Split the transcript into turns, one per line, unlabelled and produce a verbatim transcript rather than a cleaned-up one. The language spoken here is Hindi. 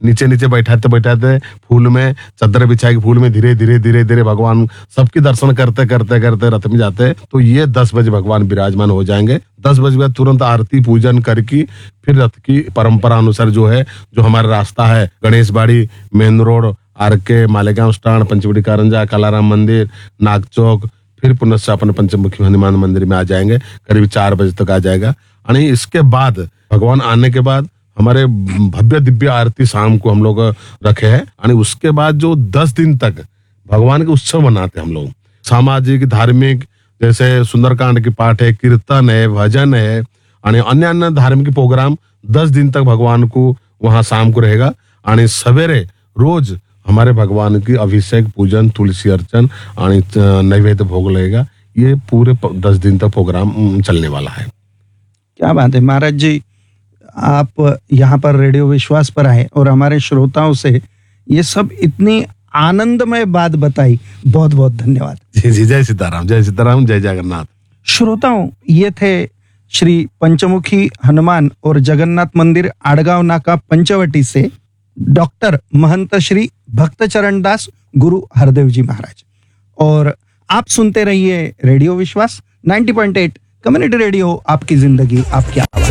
नीचे नीचे बैठाते बैठाते फूल में चादर बिछा के फूल में धीरे धीरे धीरे धीरे भगवान सबकी दर्शन करते करते करते रथ में जाते हैं। तो ये दस बजे भगवान विराजमान हो जाएंगे। दस बजे के बाद तुरंत आरती पूजन करके फिर रथ की परंपरा अनुसार जो है, जो हमारा रास्ता है, गणेश बाड़ी, मेन रोड, आर के, मालेगांव स्टैंड, पंचवटी कारंजा, कालाराम मंदिर, नाग चौक, फिर पुनः अपन पंचमुखी हनुमान मंदिर में आ जाएंगे। करीब चार बजे तक आ जाएगा। और इसके बाद भगवान आने के बाद हमारे भव्य दिव्य आरती शाम को हम लोग रखे हैं। और उसके बाद जो दस दिन तक भगवान के उत्सव मनाते हैं हम लोग, सामाजिक धार्मिक, जैसे सुंदरकांड की पाठ है, कीर्तन है, भजन है, और अन्य अन्य धार्मिक प्रोग्राम दस दिन तक भगवान को वहां शाम को रहेगा। और सवेरे रोज हमारे भगवान की अभिषेक, पूजन, तुलसी अर्चन और नैवेद्य भोग लगेगा। ये पूरे दस दिन तक प्रोग्राम चलने वाला है।
क्या बात है महाराज जी, आप यहाँ पर रेडियो विश्वास पर आए और हमारे श्रोताओं से ये सब इतनी आनंदमय बात बताई। बहुत बहुत धन्यवाद।
जी जी, जय सीताराम, जय सीताराम, जय जगन्नाथ।
श्रोताओं, ये थे श्री पंचमुखी हनुमान और जगन्नाथ मंदिर आड़गांव नाका पंचवटी से डॉक्टर महंत श्री भक्त चरण दास गुरु हरदेव जी महाराज। और आप सुनते रहिए रेडियो विश्वास नब्बे पॉइंट आठ कम्युनिटी रेडियो, आपकी जिंदगी आपकी आवाज।